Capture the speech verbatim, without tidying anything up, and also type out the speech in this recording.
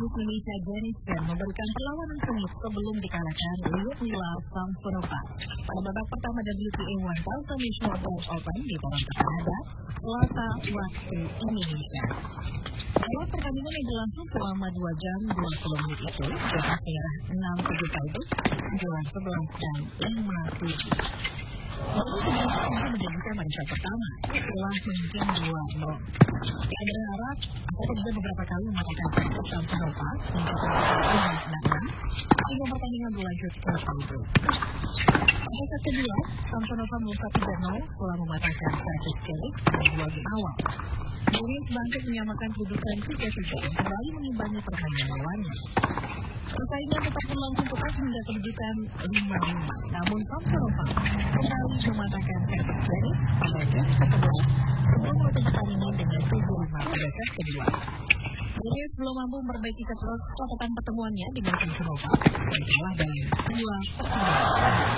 Indonesia Janison memberikan perlawanan sengit sebelum dikalahkan Ludmila Samsonova pada babak pertama W T A one thousand National Golf Open di Toronto, Kanada, Selasa waktu Indonesia. Dalam pertandingan yang berlangsung selama dua jam dua puluh menit itu, jarak merah enam tujuh kali, sembilan sebelas dan lima tujuh. Lalu sebenarnya untuk menjadikan pada shot pertama setelah memimpin dua nol. Kita berharap akan bisa beberapa kali mematikan servis Samsonova mencapai lima enam sehingga pertandingan berlanjut ke tiebreak. Pada set kedua, Samsonova melesat tiga nol setelah mematahkan servis Kerik pada dua game awal. Dennis bangkit menyamakan kedudukan tiga tiga dan kembali mengimbangi permainan lawannya. Persaingan tetap berlangsung ketat hingga kedudukan lima lima. Namun Samsonova kembali mematahkan servis Dennis pada game kesebelas sebelum menutup pertandingan dengan tujuh lima pada set kedua. Dennis belum mampu memperbaiki catatan pertemuannya dengan Samsonova dan kalah dalam dua pertandingan.